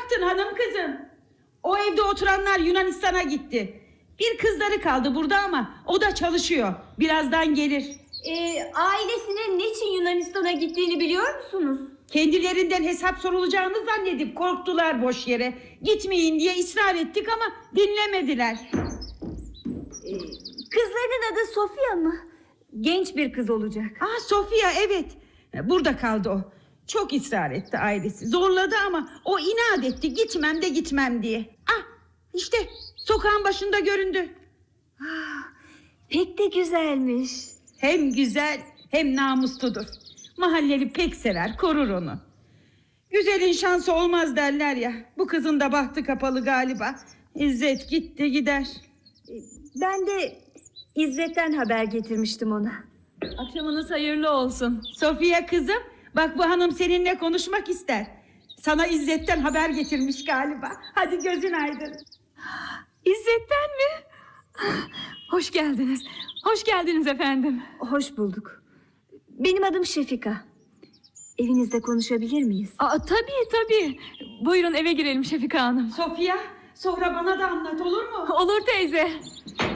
yaptın hanım kızım? O evde oturanlar Yunanistan'a gitti. Bir kızları kaldı burada ama o da çalışıyor. Birazdan gelir. Ailesinin niçin Yunanistan'a gittiğini biliyor musunuz? Kendilerinden hesap sorulacağını zannedip korktular boş yere. Gitmeyin diye ısrar ettik ama dinlemediler. Kızlarının adı Sofia mı? Genç bir kız olacak. Sofia, evet. Burada kaldı o. Çok ısrar etti ailesi. Zorladı ama o inat etti. Gitmem de gitmem diye. İşte sokağın başında göründü. Pek de güzelmiş. Hem güzel hem namusludur. Mahalleli pek sever, korur onu. Güzelin şansı olmaz derler ya. Bu kızın da bahtı kapalı galiba. İzzet gitti gider. Ben de İzzet'ten haber getirmiştim ona. Akşamınız hayırlı olsun. Sofia kızım, bak bu hanım seninle konuşmak ister. Sana İzzet'ten haber getirmiş galiba. Hadi gözün aydın. İzzet'ten mi? Hoş geldiniz. Hoş geldiniz efendim. Hoş bulduk. Benim adım Şefika. Evinizde konuşabilir miyiz? Tabii. Buyurun eve girelim Şefika Hanım. Sofia, sonra bana da anlat, olur mu? Olur teyze.